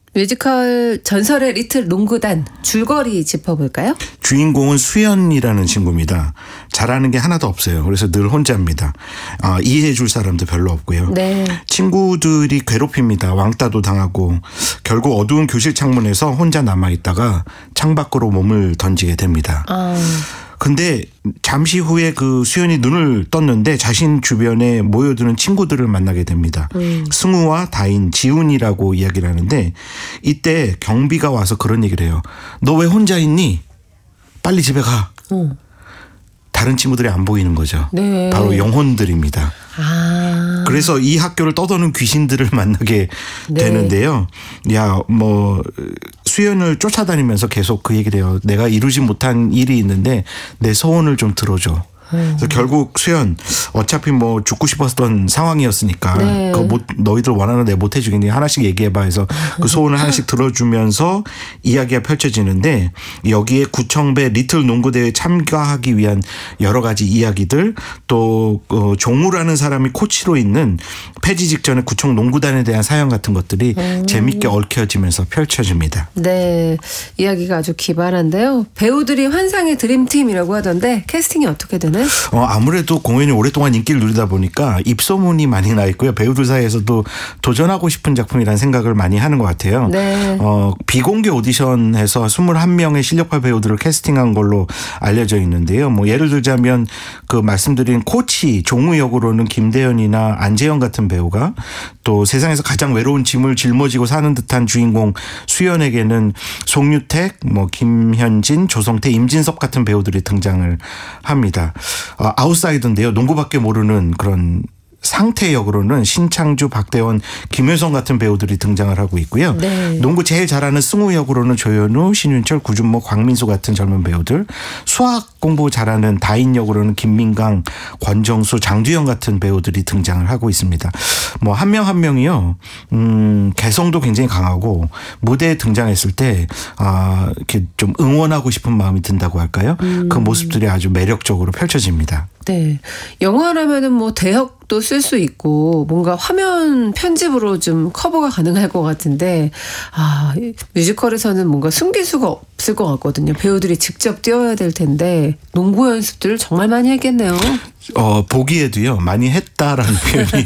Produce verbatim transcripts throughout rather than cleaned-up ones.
뮤지컬 전설의 리틀 농구단 줄거리 짚어볼까요? 주인공은 수연이라는 친구입니다. 잘하는 게 하나도 없어요. 그래서 늘 혼자입니다. 아, 이해해 줄 사람도 별로 없고요. 네. 친구들이 괴롭힙니다. 왕따도 당하고 결국 어두운 교실 창문에서 혼자 남아있다가 창밖으로 몸을 던지게 됩니다. 아. 근데 잠시 후에 그 수연이 눈을 떴는데 자신 주변에 모여드는 친구들을 만나게 됩니다. 음. 승우와 다인, 지훈이라고 이야기를 하는데 이때 경비가 와서 그런 얘기를 해요. 너 왜 혼자 있니? 빨리 집에 가. 음. 다른 친구들이 안 보이는 거죠. 네. 바로 영혼들입니다. 아. 그래서 이 학교를 떠도는 귀신들을 만나게 네. 되는데요. 야, 뭐 수연을 쫓아다니면서 계속 그 얘기를 해요. 내가 이루지 못한 일이 있는데 내 소원을 좀 들어줘. 그래서 결국 수연 어차피 뭐 죽고 싶었던 상황이었으니까 네. 그거 못, 너희들 원하는 내 못 해주겠니 하나씩 얘기해봐 해서 그 소원을 하나씩 들어주면서 이야기가 펼쳐지는데 여기에 구청배 리틀 농구대회에 참가하기 위한 여러 가지 이야기들 또 어, 종우라는 사람이 코치로 있는 폐지 직전에 구청 농구단에 대한 사연 같은 것들이 음. 재밌게 얽혀지면서 펼쳐집니다. 네, 이야기가 아주 기발한데요. 배우들이 환상의 드림팀이라고 하던데 캐스팅이 어떻게 되나요? 어, 아무래도 공연이 오랫동안 인기를 누리다 보니까 입소문이 많이 나 있고요. 배우들 사이에서도 도전하고 싶은 작품이라는 생각을 많이 하는 것 같아요. 네. 어, 비공개 오디션에서 이십일 명의 실력파 배우들을 캐스팅한 걸로 알려져 있는데요. 뭐 예를 들자면 그 말씀드린 코치 종우 역으로는 김대현이나 안재현 같은 배우가 또 세상에서 가장 외로운 짐을 짊어지고 사는 듯한 주인공 수연에게는 송유택, 뭐 김현진, 조성태, 임진섭 같은 배우들이 등장을 합니다. 어, 아웃사이더인데요. 농구밖에 모르는 그런 상태 역으로는 신창주, 박대원, 김효성 같은 배우들이 등장을 하고 있고요. 네. 농구 제일 잘하는 승우 역으로는 조현우, 신윤철, 구준모, 광민수 같은 젊은 배우들, 수학 공부 잘하는 다인 역으로는 김민강, 권정수, 장두영 같은 배우들이 등장을 하고 있습니다. 뭐 한 명 한 명이요, 음, 개성도 굉장히 강하고 무대에 등장했을 때 아, 이렇게 좀 응원하고 싶은 마음이 든다고 할까요? 음. 그 모습들이 아주 매력적으로 펼쳐집니다. 네, 영화라면은 뭐 대역도 쓸 수 있고 뭔가 화면 편집으로 좀 커버가 가능할 것 같은데 아 뮤지컬에서는 뭔가 숨길 수가 없을 것 같거든요. 배우들이 직접 뛰어야 될 텐데 농구 연습들을 정말 많이 했겠네요. 어, 보기에도요 많이 했다라는 표현이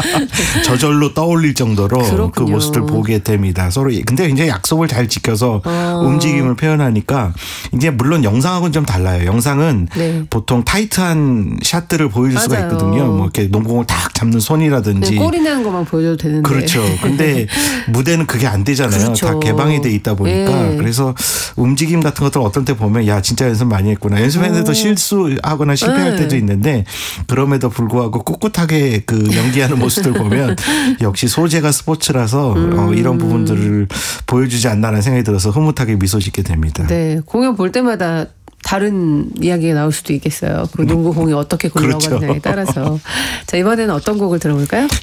저절로 떠올릴 정도로 그렇군요. 그 모습들 보게 됩니다. 서로 근데 굉장히 약속을 잘 지켜서 어. 움직임을 표현하니까 이제 물론 영상하고는 좀 달라요. 영상은 네. 보통 타이트한 샷들을 보여줄 맞아요. 수가 있거든요. 뭐 이렇게 농구공을 딱 잡는 손이라든지 네, 골이 나는 것만 보여줘도 되는데 그렇죠. 근데 무대는 그게 안 되잖아요. 그렇죠. 다 개방이 돼 있다 보니까 네. 그래서 움직임 같은 것들 어떤 때 보면 야 진짜 연습 많이 했구나. 연습했는데도 실수하거나 실패할 네. 때도 있는데 그럼에도 불구하고 꿋꿋하게 그 연기하는 모습들 보면 역시 소재가 스포츠라서 음. 어, 이런 부분들을 보여주지 않나라는 생각이 들어서 흐뭇하게 미소 짓게 됩니다. 네, 공연 볼 때마다 다른 이야기가 나올 수도 있겠어요. 그 농구공이 어떻게 굴러가느냐에 그렇죠. 따라서. 자, 이번에는 어떤 곡을 들어볼까요?